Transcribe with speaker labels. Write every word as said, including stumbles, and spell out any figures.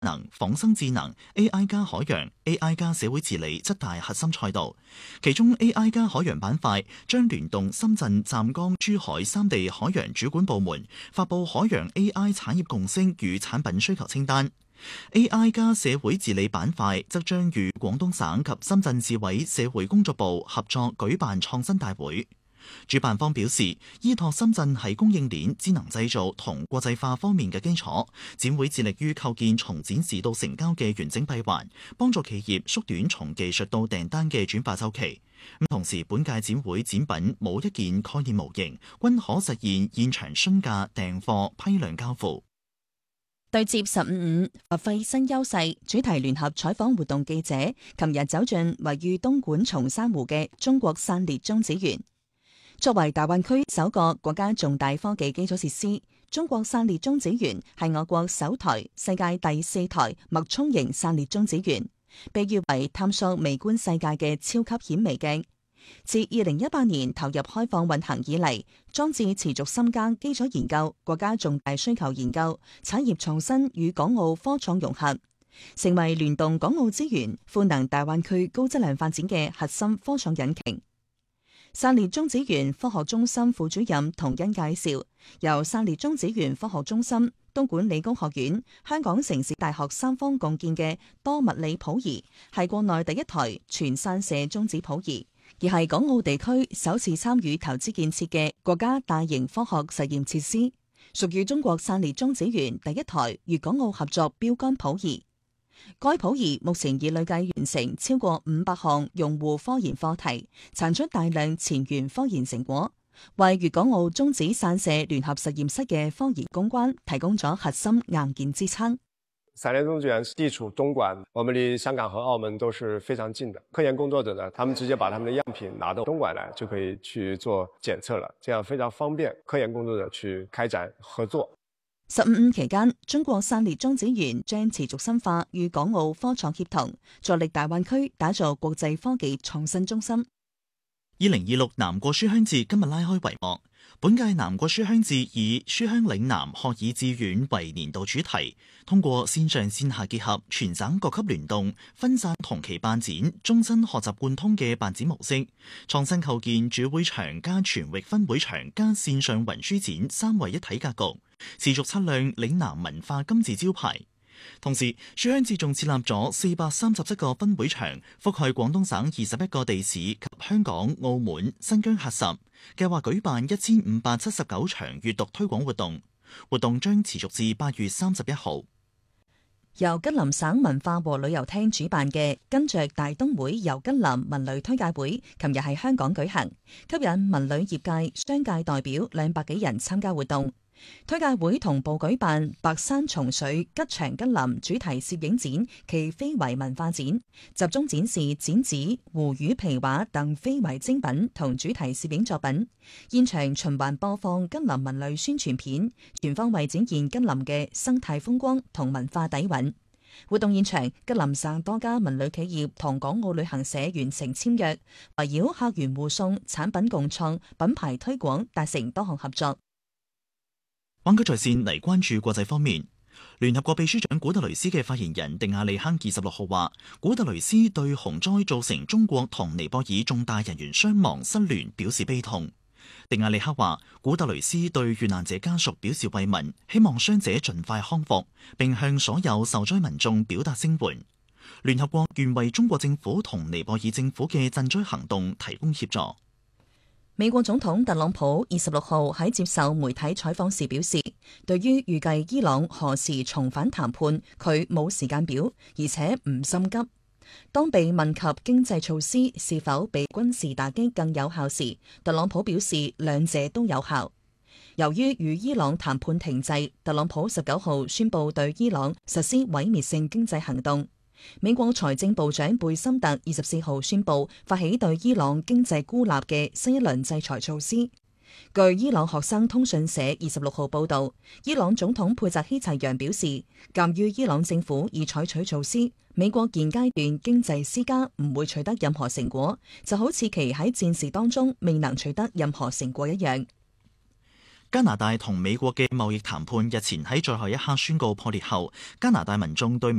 Speaker 1: 能、仿生智能、A I 加海洋、A I 加社會治理七大核心賽道。其中 A I 加海洋板塊將聯動深圳、湛江、珠海三地海洋主管部門，發佈海洋 A I 產業共識與產品需求清單。A I 加社會治理板塊則將與廣東省及深圳市委社會工作部合作舉辦創新大會。主辦方表示，依託深圳喺供應鏈、智能製造同國際化方面嘅基礎，展會致力於構建從展示到成交嘅完整閉環，幫助企業縮短從技術到訂單嘅轉化週期。同時，本屆展會展品冇一件概念模型，均可實現現場詢價訂貨批量交付。
Speaker 2: 對接十五五，發揮新優勢，主題聯合採訪活動記者琴日走進位於東莞松山湖嘅中國散裂中子源。作為大灣區首個國家重大科技基礎設施，中國散裂中子源係我國首台、世界第四台脈衝型散裂中子源，被譽為探索微觀世界嘅超級顯微鏡。自二零一八年投入開放運行以嚟，裝置持續深耕基礎研究、國家重大需求研究、產業創新與港澳科創融合，成為聯動港澳資源、賦能大灣區高質量發展嘅核心科創引擎。散裂中子源科學中心副主任童欣介紹，由散裂中子源科學中心、東莞理工學院、香港城市大學三方共建嘅多物理譜儀，係國內第一台全散射中子譜儀，而係港澳地區首次參與投資建設嘅國家大型科學實驗設施，屬於中國散裂中子源第一台粵港澳合作標杆譜儀。該譜儀目前已累計完成超過五百項用戶科研課題，產出大量前沿科研成果，為粵港澳中子散射聯合實驗室嘅科研攻關提供咗核心硬件支撐。
Speaker 3: 散裂中子源地處東莞，我們離香港和澳門都是非常近的。科研工作者呢，他們直接把他們的樣品拿到東莞來，就可以去做檢測了，這樣非常方便科研工作者去開展合作。
Speaker 2: 十五五期間，中國散裂中子源將持續深化與港澳科創協同，助力大灣區打造國際科技創新中心。
Speaker 1: 二零二六南國書香節今日拉開帷幕。本屆南國書香節以書香嶺南學以致遠為年度主題，通過線上線下結合，全省各級聯動、分散同期辦展、終身學習貫通嘅辦展模式，創新構建主會場加全域分會場加線上雲書展三位一體格局，持續擦亮嶺南文化金字招牌。同時，書香節仲設立咗四百三十七個分會場，覆蓋廣東省二十一個地市及香港、澳門、新疆喀什，計劃舉辦一千五百七十九場閱讀推廣活動，活動將持續至八月三十一號。
Speaker 2: 由吉林省文化和旅遊廳主辦嘅跟着大東會遊吉林文旅推介會，琴日喺香港舉行，吸引文旅業界、商界代表兩百幾人參加活動。推介會同步舉辦白山松水吉祥吉林主題攝影展暨非遺文化展，集中展示剪紙、湖魚皮畫等非遺精品同主題攝影作品。現場循環播放吉林文旅宣傳片，全方位展現吉林嘅生態風光同文化底蘊。活動現場，吉林省多家文旅企業同港澳旅行社完成簽約，圍繞客源互送、產品共創、品牌推廣達成多項合作。
Speaker 1: 灣區在線嚟關注國際方面，聯合國秘書長古特雷斯嘅發言人迪亞利克二十六號話，古特雷斯對洪災造成中國同尼泊爾重大人員傷亡失聯表示悲痛。迪亞利克話，古特雷斯對遇難者家屬表示慰問，希望傷者盡快康復，並向所有受災民眾表達聲援。聯合國願為中國政府同尼泊爾政府嘅賑災行動提供協助。
Speaker 2: 美國總統特朗普二十六號喺接受媒體採訪時表示，對於預計伊朗何時重返談判，佢冇時間表，而且唔心急。當被問及經濟措施是否比軍事打擊更有效時，特朗普表示兩者都有效。由於與伊朗談判停滯，特朗普十九號宣布對伊朗實施毀滅性經濟行動。美國財政部長貝森特二十四號宣布發起對伊朗經濟孤立嘅新一輪制裁措施。據伊朗學生通訊社二十六號報道，伊朗總統佩澤希齊揚表示，鑑於伊朗政府已採取措施，美國現階段經濟施加唔會取得任何成果，就好似其喺戰事當中未能取得任何成果一樣。
Speaker 1: 加拿大同美國嘅貿易談判日前喺最後一刻宣告破裂後，加拿大民眾對